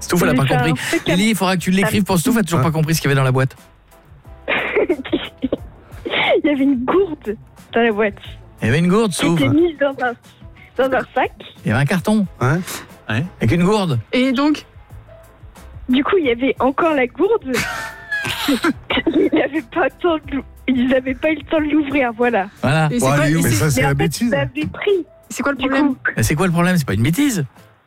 Stouff, elle a pas compris. Lily, il faudra que tu l'écrives pour Stouff, elle a toujours pas compris ce qu'il y avait dans la boîte. Il y avait une gourde dans la boîte. Il y avait une gourde, Stouff. Qui était mise dans un sac. Il y avait un carton. Ouais. Avec une gourde. Et donc, Du coup, il y avait encore la gourde. Ils n'avaient pas eu le temps de l'ouvrir, voilà. Voilà. et c'est quoi, allez, et mais c'est- ça, c'est Mais la en fait, bêtise. ils l'avaient pris. c'est quoi le Du problème coup, Mais c'est quoi le problème? C'est pas une bêtise.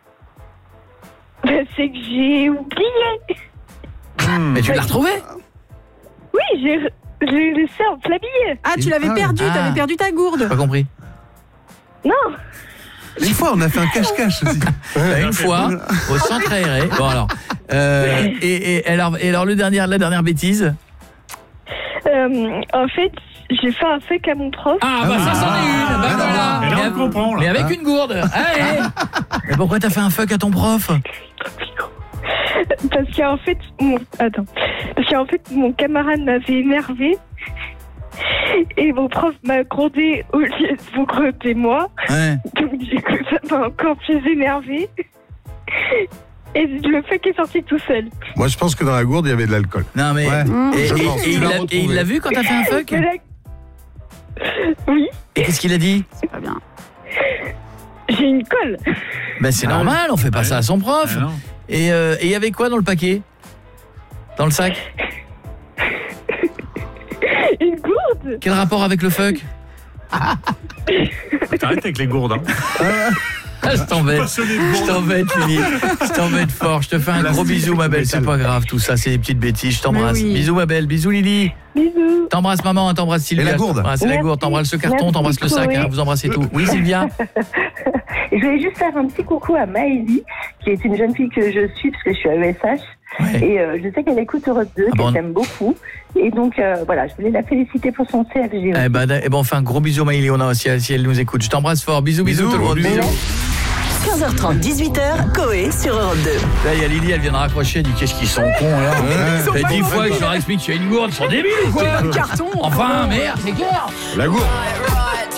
c'est que j'ai oublié. Mais tu l'as retrouvé? Oui, j'ai laissé en plein billet. Ah, tu l'avais perdu, t'avais perdu ta gourde. Pas compris. Non. Une fois, on a fait un cache-cache aussi. Une fois, au centre aéré. Bon alors. Et alors la dernière bêtise. En fait, j'ai fait un fake à mon prof. Ah bah ça c'en est une. Bah voilà. Mais là, on comprend, là. Mais avec une gourde. Allez. Mais pourquoi t'as fait un fuck à ton prof? Parce qu'en fait, mon camarade m'avait énervé. Et mon prof m'a grondé au lieu de vous gronder moi. Ouais. Donc du coup, ça m'a encore plus énervé. Et le fake est sorti tout seul. Moi, je pense que dans la gourde, il y avait de l'alcool. Non mais Ouais. et Je pense. Tu l'as et retrouvé. il l'a vu quand t'as fait un fuck? Mais oui, Et qu'est-ce qu'il a dit? C'est pas bien. j'ai une colle. Ben c'est normal, on fait pas ça à son prof. Ah, non. Et il y avait quoi dans le paquet? Dans le sac? Une gourde. Quel rapport avec le fuck? T'arrêtes avec les gourdes. Hein. Ah, je t'embête. Passionné de Je gourdes. t'embête, Lily. Je t'embête fort. Je te fais un gros bisou, ma belle. C'est pas grave, tout ça. C'est des petites bêtises. Je t'embrasse. Mais oui. Bisous, ma belle. Bisous, Lily. Bisous. T'embrasses maman, t'embrasses Sylvia. Et la gourde. C'est la Merci. gourde. T'embrasses le carton, Merci, t'embrasses le sac. Chloé. Hein, vous embrassez tout. Oui, Sylvia. Je voulais juste faire un petit coucou à Maëlie, qui est une jeune fille que je suis parce que je suis à ESH. Ouais. Et je sais qu'elle écoute Europe 2, Ah bon. qu'elle t'aime beaucoup. Et donc, voilà, je voulais la féliciter pour son CFG. Eh ben, on fait un gros bisou à Maïli. On a aussi, si elle nous écoute. Je t'embrasse fort. Bisous, bisous, tout le monde. Bisous. 15h30, 18h, Coé sur Europe 2. Là, il y a Lily, elle vient de raccrocher. Elle dit qu'est-ce qu'ils sont cons, là. Ils sont Ça fait pas 10 fois compris. que je leur explique qu'il y a une gourde. Ils sont débiles, quoi. Le carton. Enfin, merde, c'est clair. La gourde.